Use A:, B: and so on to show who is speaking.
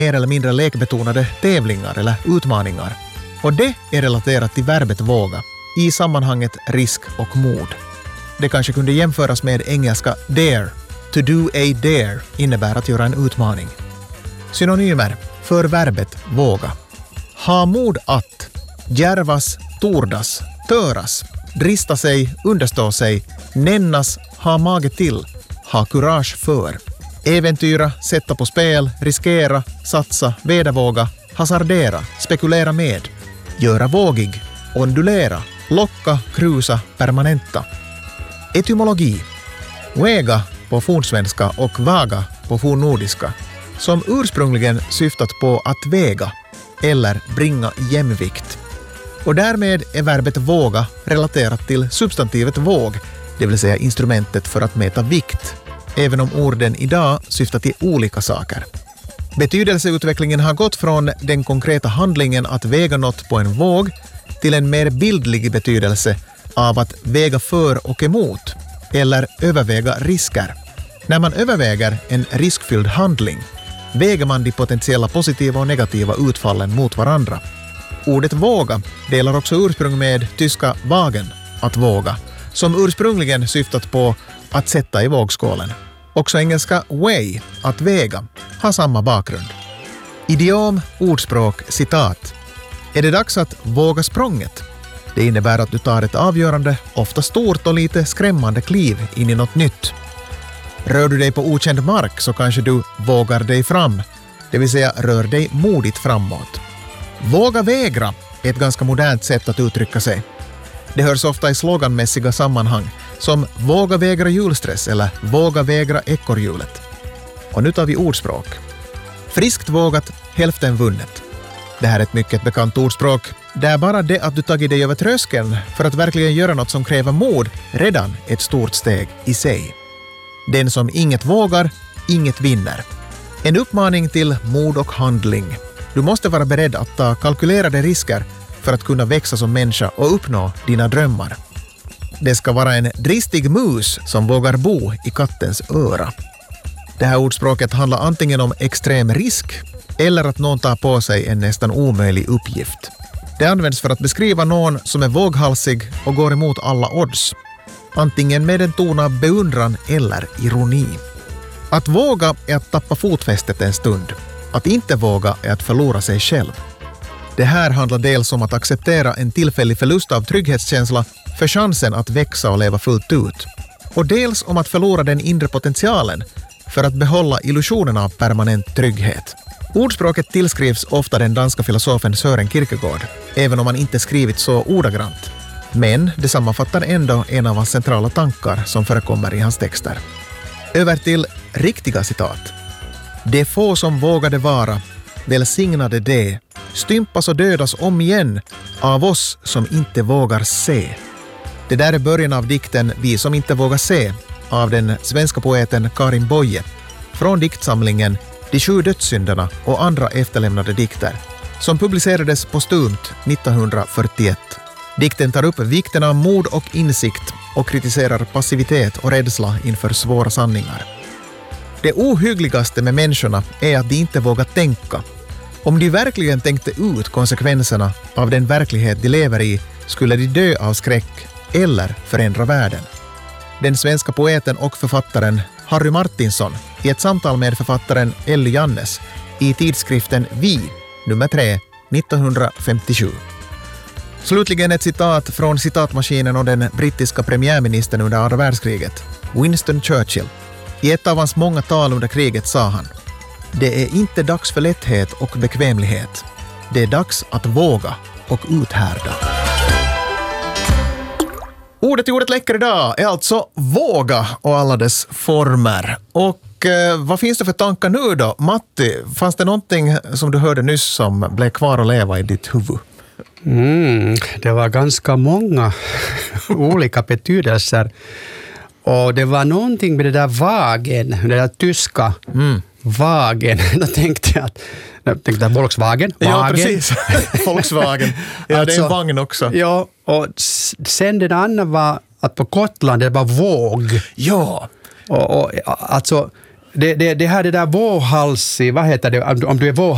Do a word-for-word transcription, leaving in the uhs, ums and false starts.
A: mer eller mindre lekbetonade tävlingar eller utmaningar. Och det är relaterat till verbet våga i sammanhanget risk och mod. Det kanske kunde jämföras med engelska dare. To do a dare innebär att göra en utmaning. Synonymer för verbet våga. Ha mod att, djärvas, tordas, töras, drista sig, understå sig, nämnas, ha mage till, ha kurage för. Äventyra, sätta på spel, riskera, satsa, vedervåga, hasardera, spekulera med. Göra vågig, ondulera, locka, krusa, permanenta. Etymologi. Väga på fornsvenska och vaga på fornnordiska, som ursprungligen syftat på att väga eller bringa jämvikt. Och därmed är verbet våga relaterat till substantivet våg, det vill säga instrumentet för att mäta vikt, även om orden idag syftar till olika saker. Betydelseutvecklingen har gått från den konkreta handlingen att väga något på en våg till en mer bildlig betydelse av att väga för och emot eller överväga risker. När man överväger en riskfylld handling väger man de potentiella positiva och negativa utfallen mot varandra. Ordet våga delar också ursprung med tyska wagen, att våga, som ursprungligen syftat på att sätta i vågskålen. Också engelska weigh, att väga, har samma bakgrund. Idiom, ordspråk, citat. Är det dags att våga språnget? Det innebär att du tar ett avgörande, ofta stort och lite skrämmande kliv in i något nytt. Rör du dig på okänd mark så kanske du vågar dig fram, det vill säga rör dig modigt framåt. Våga vägra är ett ganska modernt sätt att uttrycka sig. Det hörs ofta i sloganmässiga sammanhang som våga vägra julstress eller våga vägra ekorrhjulet. Och nu tar vi ordspråk. Friskt vågat, hälften vunnet. Det här är ett mycket bekant ordspråk. Det är bara det att du tagit dig över tröskeln för att verkligen göra något som kräver mod redan ett stort steg i sig. Den som inget vågar, inget vinner. En uppmaning till mod och handling. Du måste vara beredd att ta kalkylerade risker för att kunna växa som människa och uppnå dina drömmar. Det ska vara en dristig mus som vågar bo i kattens öra. Det här ordspråket handlar antingen om extrem risk eller att någon tar på sig en nästan omöjlig uppgift. Det används för att beskriva någon som är våghalsig och går emot alla odds. Antingen med en ton av beundran eller ironi. Att våga är att tappa fotfästet en stund. Att inte våga är att förlora sig själv. Det här handlar dels om att acceptera en tillfällig förlust av trygghetskänsla för chansen att växa och leva fullt ut. Och dels om att förlora den inre potentialen för att behålla illusionen av permanent trygghet. Ordspråket tillskrivs ofta den danska filosofen Søren Kierkegaard, även om han inte skrivit så ordagrant. Men det sammanfattar ändå en av hans centrala tankar som förekommer i hans texter. Över till riktiga citat. Det få som vågade vara, välsignade det, stympas och dödas om igen av oss som inte vågar se. Det där är början av dikten Vi som inte vågar se av den svenska poeten Karin Boye från diktsamlingen De sju dödssynderna och andra efterlämnade dikter som publicerades postumt nittonhundrafyrtioett. Dikten tar upp vikten av mod och insikt och kritiserar passivitet och rädsla inför svåra sanningar. Det ohyggligaste med människorna är att de inte vågar tänka. Om de verkligen tänkte ut konsekvenserna av den verklighet de lever i skulle de dö av skräck eller förändra världen. Den svenska poeten och författaren Harry Martinson i ett samtal med författaren Elly Jannes i tidskriften Vi, nummer tre, nittonhundrafemtiosju. Slutligen ett citat från citatmaskinen och den brittiska premiärministern under andra världskriget, Winston Churchill. I ett av hans många tal under kriget sa han: Det är inte dags för lätthet och bekvämlighet. Det är dags att våga och uthärda. Ordet i ordet läcker idag är alltså våga och alla dess former. Och eh, vad finns det för tankar nu då? Matti, fanns det någonting som du hörde nyss som blev kvar att leva i ditt huvud?
B: Mm, det var ganska många olika betydelser. Och det var någonting med det där vagen, det där tyska mm. vagen. Då tänkte jag att jag tänkte att Volkswagen.
A: Ja,
B: vagen.
A: precis. Volkswagen. Ja, alltså, det är en vagn också.
B: Ja, och sen den andra var att på Gotland det var våg.
A: Ja.
B: Och, och alltså det, det, det här det där våghalsig, vad heter det, om du är våg